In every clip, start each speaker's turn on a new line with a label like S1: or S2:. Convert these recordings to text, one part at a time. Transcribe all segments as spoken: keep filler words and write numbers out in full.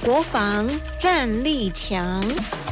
S1: 国防战力强。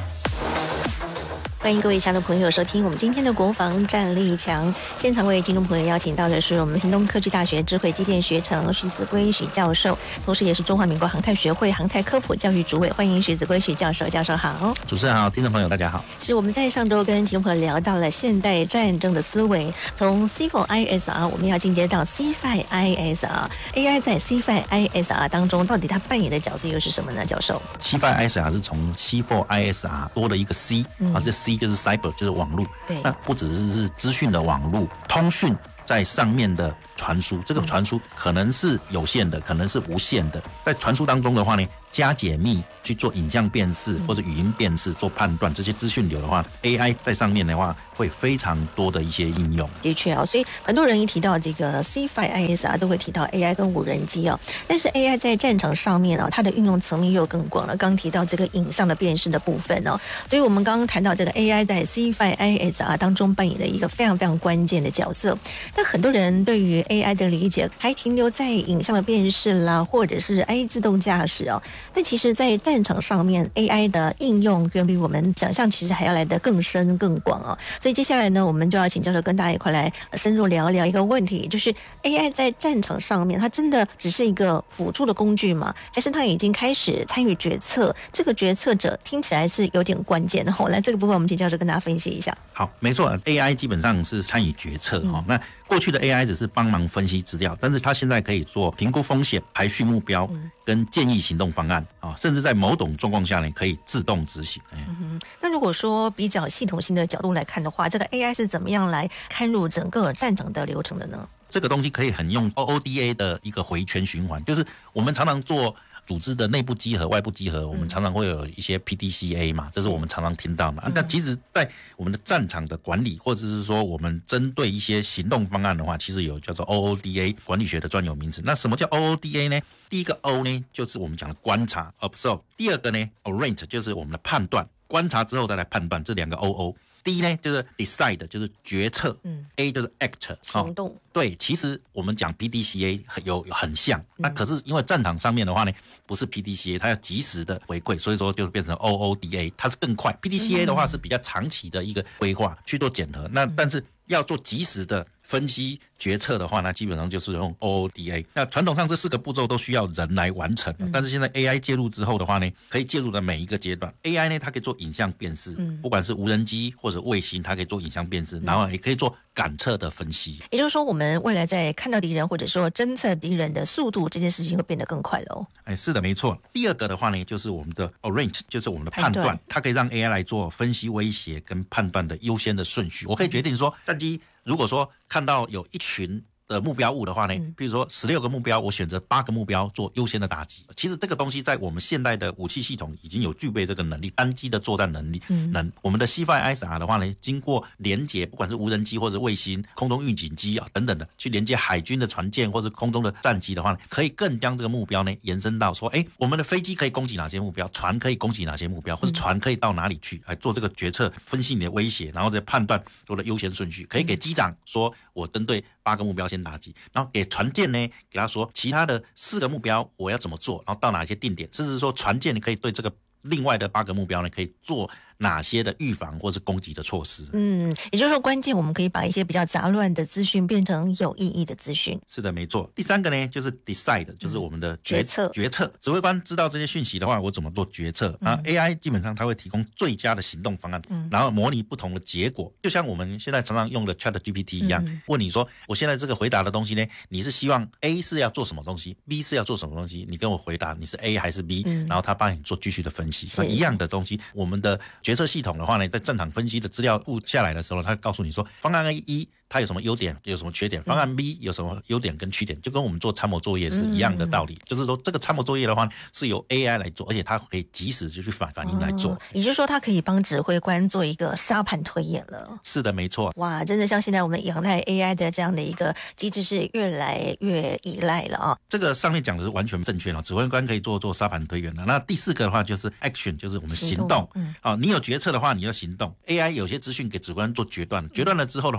S1: 欢迎各位亲爱的朋友收听我们今天的国防战力强。现场为听众朋友邀请到的是我们屏东科技大学智慧机电学程许子圭许教授，同时也是中华民国航太学会航太科普教育主委。欢迎许子圭许教授。教授好。
S2: 主持人好，听众朋友大家好。
S1: 是我们在上周跟听众朋友聊到了现代战争的思维，从 C 四 I S R 我们要进阶到 C 五 I S R。 A I 在 C 五 I S R 当中到底它扮演的角色又是什么呢？教授，
S2: C 五 I S R 是从 C 四 I S R 多了一个 C、嗯、啊，这 C 就是 cyber 就是网络，
S1: 对，
S2: 那不只是是资讯的网络，通讯在上面的传输，这个传输可能是有线的，可能是无线的。在传输当中的话呢，加解密去做影像辨识或者语音辨识做判断，这些资讯流的话 ，A I 在上面的话会非常多的一些应用。
S1: 的确啊、哦，所以很多人一提到这个 C 五 I S R 都会提到 A I 跟无人机哦，但是 A I 在战场上面啊、哦，它的运用层面又更广了。刚提到这个影像的辨识的部分哦，所以我们刚刚谈到这个 A I 在 C 五 I S R 当中扮演的一个非常非常关键的角色。但很多人对于 A I 的理解还停留在影像的辨识啦，或者是 A I 自动驾驶哦。但其实，在战场上面 ，A I 的应用远比我们想象其实还要来得更深更广哦。所以接下来呢，我们就要请教授跟大家一块来深入聊聊一个问题，就是 A I 在战场上面，它真的只是一个辅助的工具吗？还是它已经开始参与决策？这个决策者听起来是有点关键的哦。来，这个部分我们请教授跟大家分析一下。
S2: 好，没错 ，A I 基本上是参与决策哦。嗯、那过去的 A I 只是帮忙分析资料，但是它现在可以做评估风险、排序目标、嗯、跟建议行动方案啊，甚至在某种状况下呢，可以自动执行。
S1: 嗯哼，那如果说比较系统性的角度来看的话，这个 A I 是怎么样来看入整个战场的流程的呢？
S2: 这个东西可以很用 O O D A 的一个回圈循环，就是我们常常做组织的内部稽核、外部稽核，我们常常会有一些 P D C A 嘛，这是我们常常听到嘛。那、嗯、其实，在我们的战场的管理，或者是说我们针对一些行动方案的话，其实有叫做 O O D A 管理学的专有名词。那什么叫 O O D A 呢？第一个 O 呢，就是我们讲的观察 （observe）； 第二个呢 ，Orient 就是我们的判断，观察之后再来判断，这两个 O O。第一呢，就是 decide， 就是决策、嗯、，A 就是 act，
S1: 行动、哦。
S2: 对，其实我们讲 P D C A 有很像，那、嗯、可是因为战场上面的话呢，不是 P D C A， 它要及时的回馈，所以说就变成 O O D A， 它是更快。P D C A 的话是比较长期的一个规划去做检核，那但是要做及时的分析决策的话呢，基本上就是用 O O D A。那传统上这四个步骤都需要人来完成，嗯、但是现在 A I 介入之后的话呢，可以介入的每一个阶段。A I 呢，它可以做影像辨识，嗯、不管是无人机或者卫星，它可以做影像辨识，嗯、然后也可以做感测的分析。
S1: 也就是说，我们未来在看到敌人或者说侦测敌人的速度，这件事情会变得更快了哦。
S2: 哎，是的，没错。第二个的话呢，就是我们的 Orient， 就是我们的判断，判它可以让 A I 来做分析威胁跟判断的优先的顺序。我可以决定说，战机如果说看到有一群的目标物的话呢，比如说十六个目标，我选择八个目标做优先的打击。其实这个东西在我们现代的武器系统已经有具备这个能力，单机的作战能力。嗯，能我们的 C 五 I S R 的话呢，经过连接，不管是无人机或者卫星、空中预警机啊等等的，去连接海军的船舰或者空中的战机的话呢，可以更将这个目标呢延伸到说，哎，我们的飞机可以攻击哪些目标，船可以攻击哪些目标，或者船可以到哪里去，来做这个决策，分析你的威胁，然后再判断我的优先顺序，可以给机长说，我针对八个目标先打击，然后给船舰呢，给他说其他的四个目标我要怎么做，然后到哪些定点，甚至说船舰你可以对这个另外的八个目标呢，可以做哪些的预防或是攻击的措施。
S1: 嗯，也就是说关键我们可以把一些比较杂乱的资讯变成有意义的资讯。
S2: 是的，没错。第三个呢，就是 decide， 就是我们的决、嗯、决策。决策，指挥官知道这些讯息的话，我怎么做决策？嗯、啊 ，A I 基本上它会提供最佳的行动方案，嗯、然后模拟不同的结果。就像我们现在常常用的 Chat G P T 一样，嗯、问你说，我现在这个回答的东西呢，你是希望 A 是要做什么东西 ，B 是要做什么东西？你跟我回答，你是 A 还是 B？、嗯、然后他帮你做继续的分析。那一样的东西，我们的决策系统的话呢，在战场分析的资料库下来的时候，他告诉你说，方案 A 一它有什么优点，有什么缺点，方案 B 有什么优点跟缺点，就跟我们做参谋作业是一样的道理。嗯、就是说，这个参谋作业的话是由 A I 来做，而且它可以及时就去反反应来做。哦、
S1: 也就是说，它可以帮指挥官做一个沙盘推演了。
S2: 是的，没错。
S1: 哇，真的像现在我们仰赖 A I 的这样的一个机制是越来越依赖了啊。
S2: 这个上面讲的是完全正确了，指挥官可以做做沙盘推演了。那第四个的话就是 action， 就是我们行动。嗯，好、哦，你有决策的话，你要行动。A I 有些资讯给指挥官做决断，决断了之后的话。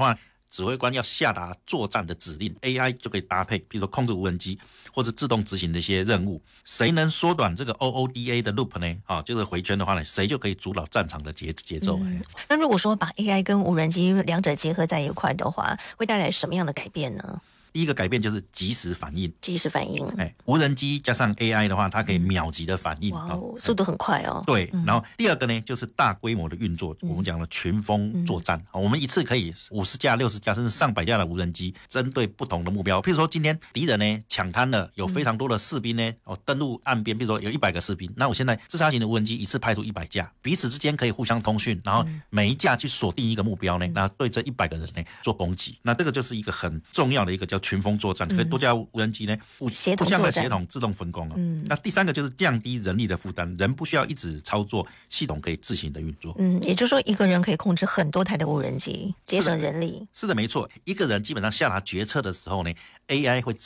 S2: 指挥官要下达作战的指令 ，A I 就可以搭配，比如说控制无人机或者自动执行的一些任务。谁能缩短这个 O O D A 的 loop 呢？啊，就是回圈的话呢，谁就可以主导战场的节节奏。嗯，
S1: 那如果说把 A I 跟无人机两者结合在一块的话，会带来什么样的改变呢？
S2: 第一个改变就是即时反应，
S1: 即时反应。
S2: 哎，无人机加上 A I 的话，它可以秒级的反应，
S1: 哇哦，速度很快哦。
S2: 对，然后第二个呢，就是大规模的运作，我们讲了群蜂作战，嗯、我们一次可以五十架、六十架，甚至上百架的无人机，针对不同的目标。譬如说，今天敌人呢抢滩了，有非常多的士兵呢，哦登陆岸边，比如说有一百个士兵，那我现在自杀型的无人机一次派出一百架，彼此之间可以互相通讯，然后每一架去锁定一个目标呢，那对这一百个人呢做攻击，那这个就是一个很重要的一个叫群蜂作战。可以多架无人机呢，互相的协同自动分工、哦嗯、那第三个就是降低人力的负担，人不需要一直操作，系统可以自行的运作。
S1: 嗯，也就是说一个人可以控制很多台的无人机，节省人力。
S2: 是的，没错，一个人基本上下达决策的时候呢 ，A I 会自